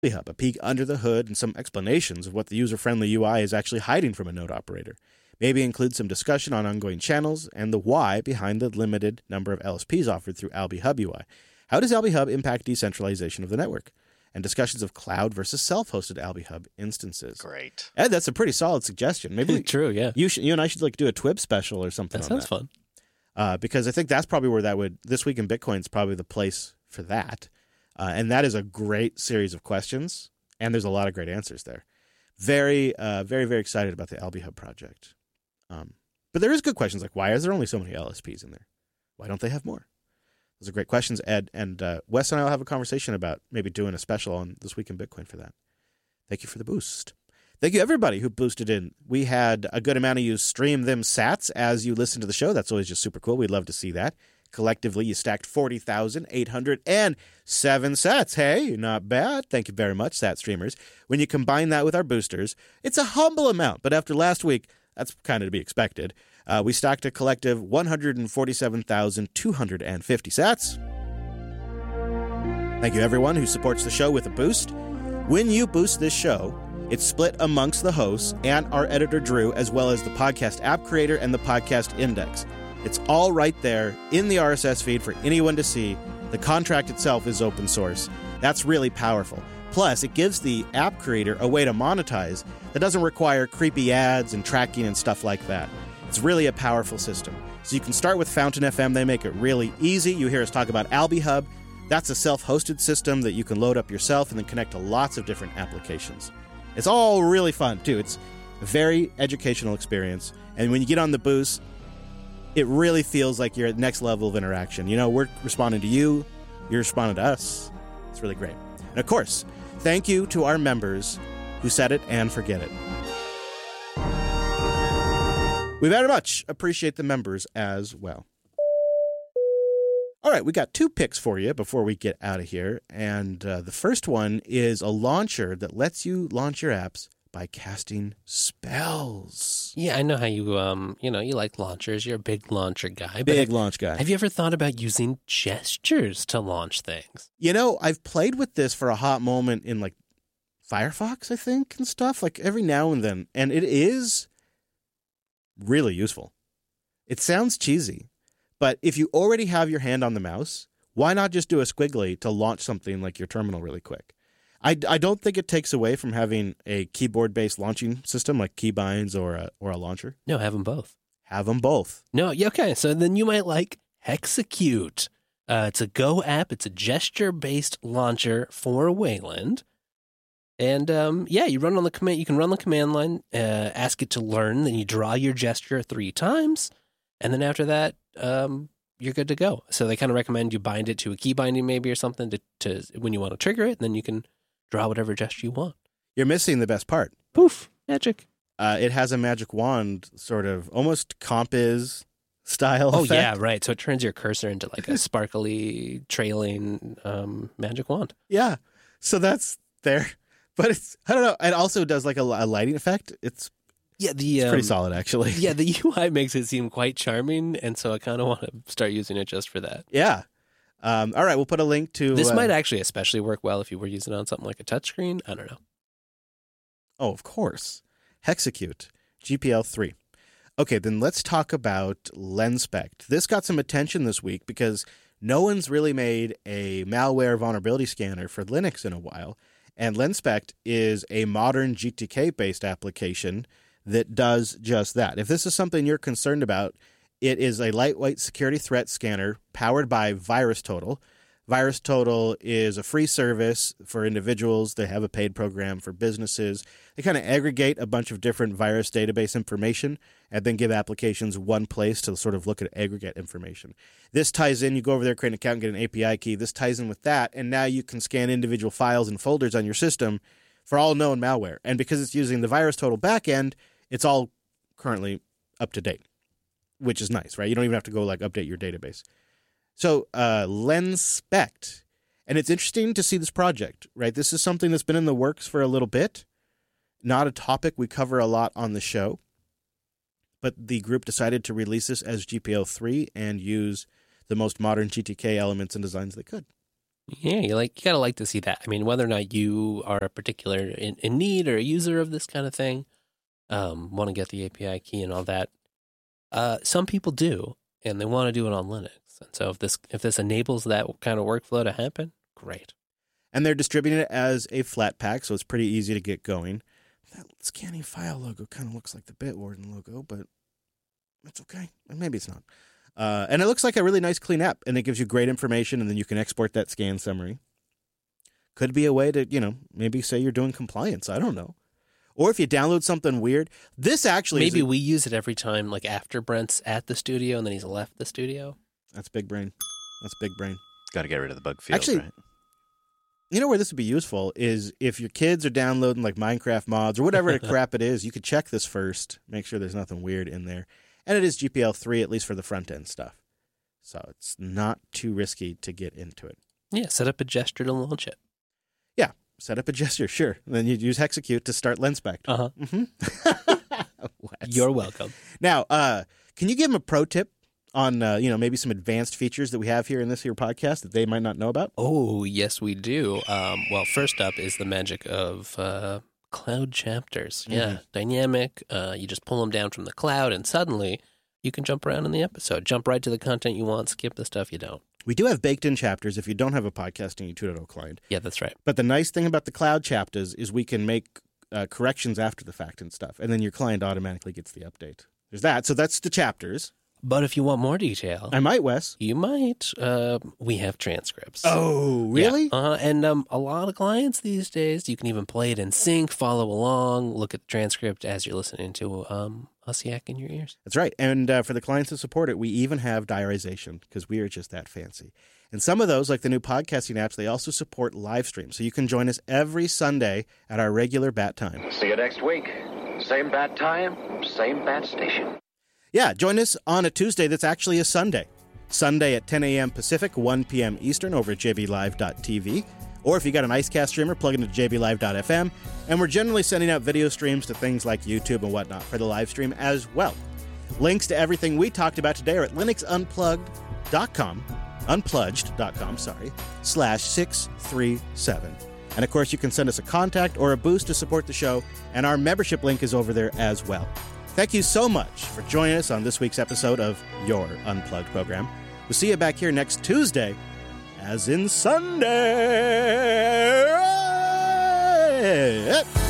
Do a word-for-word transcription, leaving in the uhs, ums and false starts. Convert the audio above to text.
Hub, a peek under the hood and some explanations of what the user-friendly U I is actually hiding from a node operator. Maybe include some discussion on ongoing channels and the why behind the limited number of L S Ps offered through Alby Hub U I. How does Alby Hub impact decentralization of the network? And discussions of cloud versus self-hosted Alby Hub instances. Great. Ed, that's a pretty solid suggestion. Maybe True, yeah. you should, you and I should like do a Twib special or something. That on sounds that. fun. Uh, because I think that's probably where that would. This Week in Bitcoin is probably the place for that, uh, and that is a great series of questions, and there's a lot of great answers there. Very, uh, very, very excited about the Alby Hub project. Um, but there is good questions like, why is there only so many L S Ps in there? Why don't they have more? Those are great questions, Ed. And uh, Wes and I will have a conversation about maybe doing a special on This Week in Bitcoin for that. Thank you for the boost. Thank you, everybody who boosted in. We had a good amount of you stream them sats as you listen to the show. That's always just super cool. We'd love to see that. Collectively, you stacked forty thousand eight hundred seven sats. Hey, not bad. Thank you very much, sat streamers. When you combine that with our boosters, it's a humble amount. But after last week, that's kind of to be expected. Uh, we stacked a collective one hundred forty-seven thousand two hundred fifty sats. Thank you, everyone who supports the show with a boost. When you boost this show, it's split amongst the hosts and our editor, Drew, as well as the podcast app creator and the podcast index. It's all right there in the R S S feed for anyone to see. The contract itself is open source. That's really powerful. Plus, it gives the app creator a way to monetize that doesn't require creepy ads and tracking and stuff like that. It's really a powerful system. So you can start with Fountain F M. They make it really easy. You hear us talk about Alby Hub. That's a self-hosted system that you can load up yourself and then connect to lots of different applications. It's all really fun, too. It's a very educational experience. And when you get on the boost, it really feels like you're at the next level of interaction. You know, we're responding to you. You're responding to us. It's really great. And, of course, thank you to our members who set it and forget it. We very much appreciate the members as well. All right, we got two picks for you before we get out of here. And uh, the first one is a launcher that lets you launch your apps by casting spells. Yeah, I know how you, um, you know, you like launchers. You're a big launcher guy. Big but launch guy. Have you ever thought about using gestures to launch things? You know, I've played with this for a hot moment in, like, Firefox, I think, and stuff, like every now and then. And it is really useful. It sounds cheesy. But if you already have your hand on the mouse, why not just do a squiggly to launch something like your terminal really quick? I, I don't think it takes away from having a keyboard-based launching system like Keybinds or a, or a launcher. No, have them both. Have them both. No, yeah, okay. So then you might like Hexecute. Uh, it's a Go app. It's a gesture-based launcher for Wayland. And um, yeah, you run on the command. You can run the command line, uh, ask it to learn. Then you draw your gesture three times, and then after that, um, you're good to go. So they kind of recommend you bind it to a key binding maybe or something to, to when you want to trigger it, and then you can draw whatever gesture you want. You're missing the best part. Poof, magic. Uh, it has a magic wand, sort of almost Compiz style Oh effect. yeah, right. So it turns your cursor into like a sparkly, trailing um, magic wand. Yeah. So that's there. But it's, I don't know. It also does like a, a lighting effect. It's, Yeah, the it's um, pretty solid, actually. Yeah, the U I makes it seem quite charming, and so I kind of want to start using it just for that. Yeah. Um, all right, we'll put a link to... This uh, might actually especially work well if you were using it on something like a touchscreen. I don't know. Oh, of course. Hexecute, G P L three. Okay, then let's talk about LensSpect. This got some attention this week because no one's really made a malware vulnerability scanner for Linux in a while. And LensSpect is a modern G T K-based application that does just that. If this is something you're concerned about, it is a lightweight security threat scanner powered by VirusTotal. VirusTotal is a free service for individuals. They have a paid program for businesses. They kind of aggregate a bunch of different virus database information and then give applications one place to sort of look at aggregate information. This ties in. You go over there, create an account, and get an A P I key. This ties in with that, and now you can scan individual files and folders on your system for all known malware. And because it's using the VirusTotal backend, it's all currently up to date, which is nice, right? You don't even have to go like update your database. So uh, LensSpect, and it's interesting to see this project, right? This is something that's been in the works for a little bit, not a topic we cover a lot on the show, but the group decided to release this as G P L three and use the most modern G T K elements and designs they could. Yeah, you like you gotta like to see that. I mean, whether or not you are a particular in, in need or a user of this kind of thing, um, want to get the A P I key and all that. Uh, some people do, and they want to do it on Linux. And so if this if this enables that kind of workflow to happen, great. And they're distributing it as a Flatpak, so it's pretty easy to get going. That scanning file logo kind of looks like the Bitwarden logo, but it's okay. Maybe it's not. Uh, and it looks like a really nice, clean app, and it gives you great information, and then you can export that scan summary. Could be a way to, you know, maybe say you're doing compliance. I don't know. Or if you download something weird, this actually maybe is a, we use it every time, like after Brent's at the studio and then he's left the studio. That's big brain. That's big brain. Got to get rid of the bug field, Actually, right? You know where this would be useful is if your kids are downloading like Minecraft mods or whatever the crap it is, you could check this first, make sure there's nothing weird in there. And it is G P L three, at least for the front-end stuff. So it's not too risky to get into it. Yeah, set up a gesture to launch it. Yeah, set up a gesture, sure. And then you'd use Hexecute to start Lenspect. Uh-huh. Mm-hmm. You're welcome. Now, uh, can you give them a pro tip on, uh, you know, maybe some advanced features that we have here in this here podcast that they might not know about? Oh, yes, we do. Um, well, first up is the magic of uh, cloud chapters. Yeah, Mm-hmm. dynamic. Uh, you just pull them down from the cloud, and suddenly you can jump around in the episode. Jump right to the content you want, skip the stuff you don't. We do have baked-in chapters if you don't have a Podcasting two point oh client. Yeah, that's right. But the nice thing about the cloud chapters is we can make uh, corrections after the fact and stuff, and then your client automatically gets the update. There's that. So that's the chapters. But if you want more detail, I might, Wes. you might. Uh, we have transcripts. Oh, really? Yeah. Uh, and um, a lot of clients these days, you can even play it in sync, follow along, look at the transcript as you're listening to um, us yak in your ears. That's right. And uh, for the clients that support it, we even have diarization because we are just that fancy. And some of those, like the new podcasting apps, they also support live stream. So you can join us every Sunday at our regular bat time. See you next week. Same bat time, same bat station. Yeah, join us on a Tuesday that's actually a Sunday. Sunday at ten a.m. Pacific, one p.m. Eastern over at j b live dot t v. Or if you got an IceCast streamer, plug into j b live dot f m. And we're generally sending out video streams to things like YouTube and whatnot for the live stream as well. Links to everything we talked about today are at linux unplugged dot com, unplugged dot com, sorry, slash six three seven. And of course, you can send us a contact or a boost to support the show, and our membership link is over there as well. Thank you so much for joining us on this week's episode of Your Unplugged program. We'll see you back here next Tuesday, as in Sunday.